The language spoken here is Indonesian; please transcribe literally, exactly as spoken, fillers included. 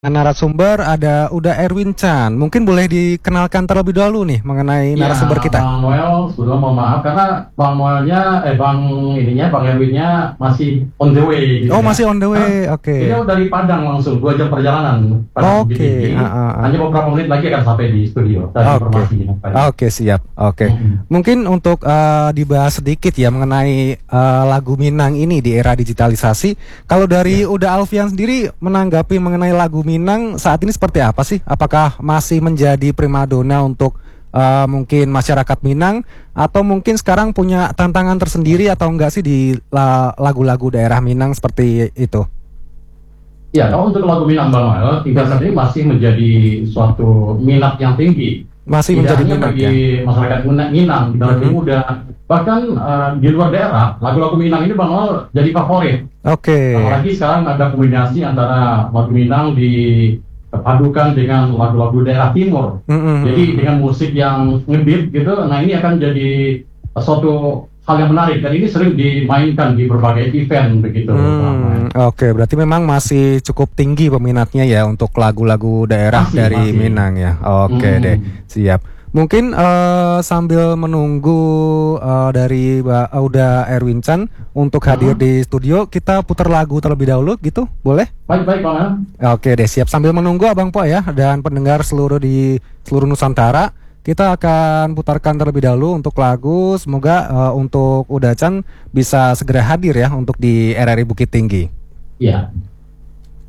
Narasumber ada udah Erwin Chan. Mungkin boleh dikenalkan terlebih dahulu nih mengenai Ya, narasumber kita. Bang Noel, sebelum mohon maaf karena Bang Noelnya, eh Bang ininya, Bang Erwinnya masih on the way gitu Oh, ya. masih on the way. Oke. Okay. Dia dari Padang langsung dua jam perjalanan. Padang Oke. okay. uh, uh, uh. Hanya beberapa menit lagi akan sampai di studio. Oke. Okay. Oke, okay, siap. Oke. Okay. Mm-hmm. Mungkin untuk uh, dibahas sedikit ya mengenai uh, lagu Minang ini di era digitalisasi. Kalau dari ya. Uda Alfian sendiri menanggapi mengenai lagu Minang saat ini seperti apa sih? Apakah masih menjadi primadona untuk uh, mungkin masyarakat Minang, atau mungkin sekarang punya tantangan tersendiri atau enggak sih di lagu-lagu daerah Minang seperti itu? Ya, kalau untuk lagu Minang Bang Noel, hingga saat ini masih menjadi suatu minat yang tinggi. Masih Tidak menjadi hanya minat bagi ya? masyarakat Minang, generasi mm-hmm. muda, bahkan uh, di luar daerah, lagu-lagu Minang ini Bang Noel jadi favorit. Oke. Okay. Apalagi sekarang ada kombinasi antara lagu Minang dipadukan dengan lagu-lagu daerah timur. Mm-hmm. Jadi dengan musik yang ngebeat gitu, nah ini akan jadi suatu hal yang menarik, dan ini sering dimainkan di berbagai event begitu. Hmm, Oke, okay. Berarti memang masih cukup tinggi peminatnya ya untuk lagu-lagu daerah masih, dari masih. Minang ya. Oke okay, hmm. deh, siap. Mungkin uh, sambil menunggu uh, dari Mbak Uda Erwin Chan untuk hadir hmm. di studio, kita putar lagu terlebih dahulu gitu, boleh? Baik-baik Bang. Oke deh, siap. Sambil menunggu Abang Po ya dan pendengar seluruh di seluruh Nusantara, kita akan putarkan terlebih dahulu untuk lagu. Semoga uh, untuk Uda Chan bisa segera hadir ya untuk di R R I Bukit Tinggi. Iya.